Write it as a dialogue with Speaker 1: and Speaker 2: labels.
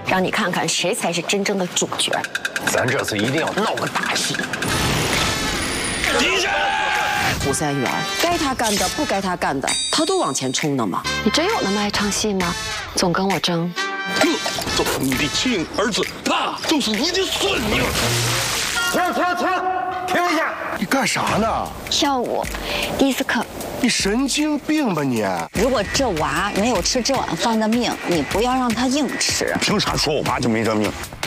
Speaker 1: 让你看看谁才是真正的主角。
Speaker 2: 咱这次一定要闹个大戏。
Speaker 3: 敌人！
Speaker 4: 胡三元，该他干的不该他干的，他都往前冲的嘛。
Speaker 1: 你真有那么爱唱戏吗？总跟我争。
Speaker 3: 这就是你的亲儿子，他就是你的孙女。
Speaker 2: 停一下！
Speaker 5: 你干啥呢？
Speaker 1: 跳舞，迪斯科。
Speaker 5: 你神经病吧你！
Speaker 6: 如果这娃没有吃这碗饭的命，你不要让他硬吃。
Speaker 3: 凭啥说我妈就没这命？